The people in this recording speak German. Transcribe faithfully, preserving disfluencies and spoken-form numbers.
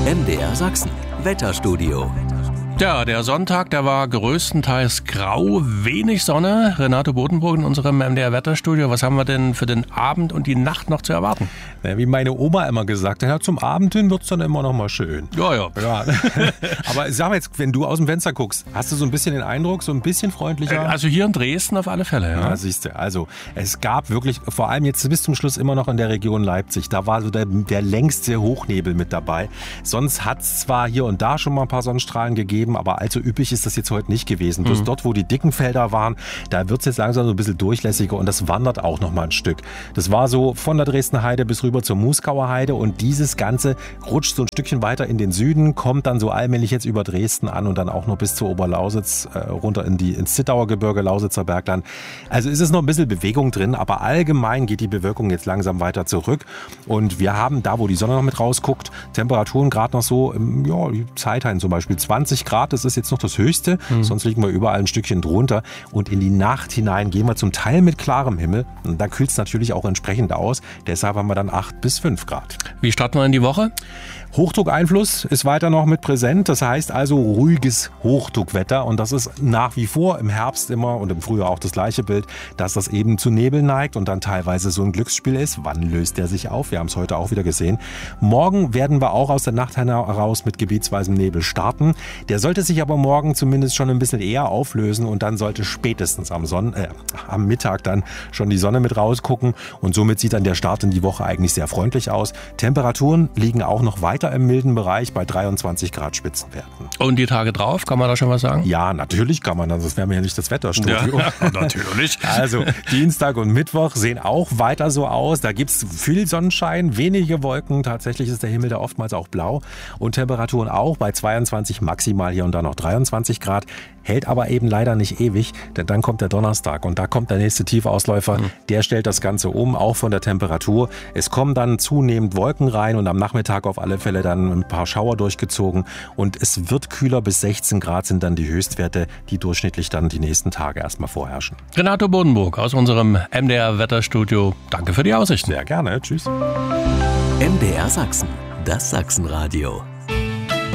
M D R Sachsen, Wetterstudio. Ja, der Sonntag, der war größtenteils grau, wenig Sonne. Renato Bodenburg in unserem M D R-Wetterstudio. Was haben wir denn für den Abend und die Nacht noch zu erwarten? Ja, wie meine Oma immer gesagt hat, ja, zum Abend hin wird es dann immer noch mal schön. Ja, ja. ja. Aber sag mal jetzt, wenn du aus dem Fenster guckst, hast du so ein bisschen den Eindruck, so ein bisschen freundlicher? Also hier in Dresden auf alle Fälle, ja. Ja, siehst du, also es gab wirklich, vor allem jetzt bis zum Schluss immer noch in der Region Leipzig, da war so der, der längste Hochnebel mit dabei. Sonst hat es zwar hier und da schon mal ein paar Sonnenstrahlen gegeben, aber allzu üppig ist das jetzt heute nicht gewesen. Mhm. Bloß dort, wo die dicken Felder waren, da wird es jetzt langsam so ein bisschen durchlässiger und das wandert auch noch mal ein Stück. Das war so von der Dresdner Heide bis rüber zur Muskauer Heide und dieses Ganze rutscht so ein Stückchen weiter in den Süden, kommt dann so allmählich jetzt über Dresden an und dann auch noch bis zur Oberlausitz, äh, runter in die, ins Zittauer Gebirge, Lausitzer Bergland. Also ist es noch ein bisschen Bewegung drin, aber allgemein geht die Bewölkung jetzt langsam weiter zurück und wir haben da, wo die Sonne noch mit rausguckt, Temperaturen gerade noch so, im, ja, die Zeithain zum Beispiel zwanzig Grad, das ist jetzt noch das Höchste, mhm. sonst liegen wir überall ein Stückchen drunter und in die Nacht hinein gehen wir zum Teil mit klarem Himmel und da kühlt es natürlich auch entsprechend aus, deshalb haben wir dann acht bis fünf Grad. Wie starten wir in die Woche? Hochdruckeinfluss ist weiter noch mit präsent, das heißt also ruhiges Hochdruckwetter und das ist nach wie vor im Herbst immer und im Frühjahr auch das gleiche Bild, dass das eben zu Nebel neigt und dann teilweise so ein Glücksspiel ist. Wann löst der sich auf? Wir haben es heute auch wieder gesehen. Morgen werden wir auch aus der Nacht heraus mit gebietsweisem Nebel starten. Der sollte sich aber morgen zumindest schon ein bisschen eher auflösen und dann sollte spätestens am, Sonn- äh, am Mittag dann schon die Sonne mit rausgucken und somit sieht dann der Start in die Woche eigentlich sehr freundlich aus. Temperaturen liegen auch noch weiter im milden Bereich bei dreiundzwanzig Grad Spitzenwerten. Und die Tage drauf, kann man da schon was sagen? Ja, natürlich kann man, sonst wären wir ja nicht das Wetterstudio. Ja, natürlich. Also Dienstag und Mittwoch sehen auch weiter so aus. Da gibt es viel Sonnenschein, wenige Wolken. Tatsächlich ist der Himmel da oftmals auch blau. Und Temperaturen auch bei zweiundzwanzig, maximal hier und da noch dreiundzwanzig Grad. Hält aber eben leider nicht ewig, denn dann kommt der Donnerstag und da kommt der nächste Tiefausläufer. Mhm. Der stellt das Ganze um, auch von der Temperatur. Es kommen dann zunehmend Wolken rein und am Nachmittag auf alle Fälle dann ein paar Schauer durchgezogen. Und es wird kühler, bis sechzehn Grad sind dann die Höchstwerte, die durchschnittlich dann die nächsten Tage erstmal vorherrschen. Renato Bodenburg aus unserem M D R-Wetterstudio. Danke für die Aussichten. Sehr gerne. Tschüss. M D R Sachsen, das Sachsenradio.